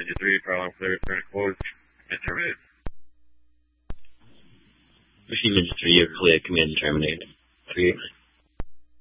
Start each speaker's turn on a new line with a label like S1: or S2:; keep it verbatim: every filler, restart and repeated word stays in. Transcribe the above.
S1: Engine three, power line clear, turn closed, and terminate.
S2: Machine Engine three, you're clear, command terminated. three eight nine.